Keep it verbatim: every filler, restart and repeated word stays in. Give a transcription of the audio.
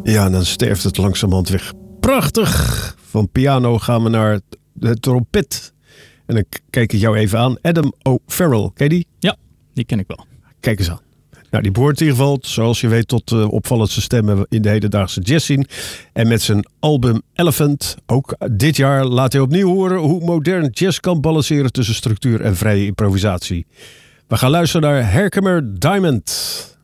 Ja, en dan sterft het langzamerhand weg. Prachtig! Van piano gaan we naar de trompet. En dan kijk ik jou even aan. Adam O'Farrell, ken je die? Ja, die ken ik wel. Kijk eens aan. Nou, die behoort in ieder geval, zoals je weet, tot de opvallendste stemmen in de hedendaagse jazzscene. En met zijn album Elephant, ook dit jaar, laat hij opnieuw horen hoe modern jazz kan balanceren tussen structuur en vrije improvisatie. We gaan luisteren naar Herkimer Diamond.